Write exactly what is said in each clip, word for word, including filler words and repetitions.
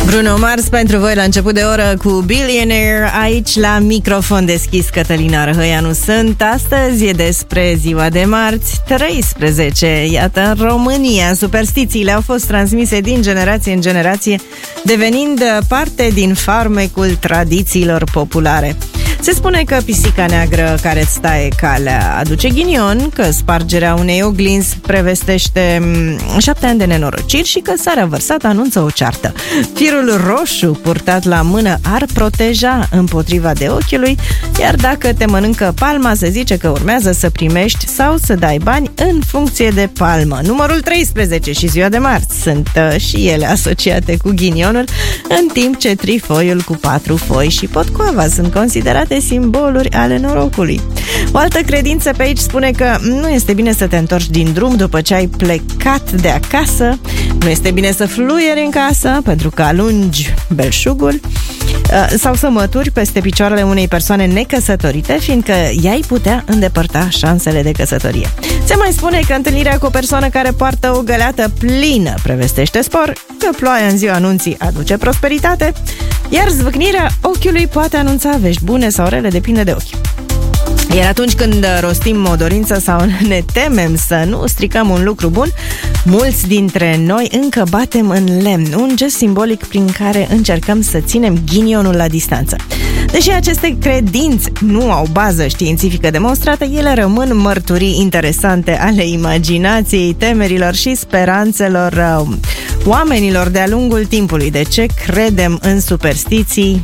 Bruno Mars pentru voi la început de oră cu Billionaire. Aici la microfon deschis Cătălina Răhăianu sunt. Astăzi e despre ziua de marți treisprezece. Iată, în România superstițiile au fost transmise din generație în generație, devenind parte din farmecul tradițiilor populare. Se spune că pisica neagră care îți taie calea aduce ghinion, că spargerea unei oglinzi prevestește șapte ani de nenorociri și că sarea vărsată anunță o ceartă. Firul roșu purtat la mână ar proteja împotriva de ochiului, iar dacă te mănâncă palma, se zice că urmează să primești sau să dai bani în funcție de palmă. Numărul treisprezece și ziua de marți sunt uh, și ele asociate cu ghinionul, în timp ce trifoiul cu patru foi și potcoava sunt considerate simboluri ale norocului. O altă credință pe aici spune că nu este bine să te întorci din drum după ce ai plecat de acasă, nu este bine să fluieri în casă pentru că alungi belșugul, sau să mături peste picioarele unei persoane necăsătorite, fiindcă ea-i putea îndepărta șansele de căsătorie. Se mai spune că întâlnirea cu o persoană care poartă o găleată plină prevestește spor, că ploaia în ziua anunții aduce prosperitate, iar zvâcnirea ochiului poate anunța vești bune sau rele, depinde de ochi. Iar atunci când rostim o dorință sau ne temem să nu stricăm un lucru bun, mulți dintre noi încă batem în lemn, un gest simbolic prin care încercăm să ținem ghinionul la distanță. Deși aceste credințe nu au bază științifică demonstrată, ele rămân mărturii interesante ale imaginației, temerilor și speranțelor uh, oamenilor de-a lungul timpului. De ce credem în superstiții?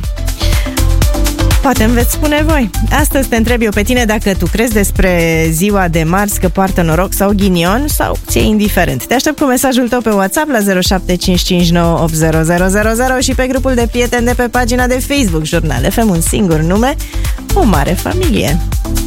Poate îmi veți spune voi. Astăzi te întreb eu pe tine dacă tu crezi despre ziua de marți că poartă noroc sau ghinion, sau ți-e indiferent. Te aștept cu mesajul tău pe WhatsApp la zero șapte cinci cinci nouă opt zero zero zero zero și pe grupul de prieteni de pe pagina de Facebook Jurnal F M, un singur nume, o mare familie.